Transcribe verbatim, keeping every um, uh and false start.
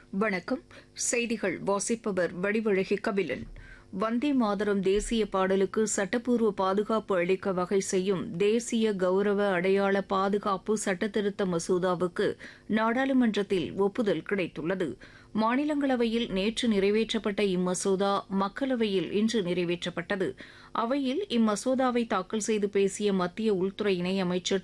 வணக்கம். செய்திகள் வாசிப்பவர் வடிவழகி கபிலன். வந்தே மாதரம் தேசிய பாடலுக்கு சட்டப்பூர்வ பாதுகாப்பு அளிக்க வகை செய்யும் தேசிய கௌரவ அடையாள பாதுகாப்பு சட்டத்திருத்த மசோதாவுக்கு நாடாளுமன்றத்தில் ஒப்புதல் கிடைத்துள்ளது. மாநிலங்களவையில் நேற்று நிறைவேற்றப்பட்ட இம்மசோதா மக்களவையில் இன்று நிறைவேற்றப்பட்டது. அவையில் இம்மசோதாவை தாக்கல் செய்து பேசிய மத்திய உள்துறை இணையமைச்சர்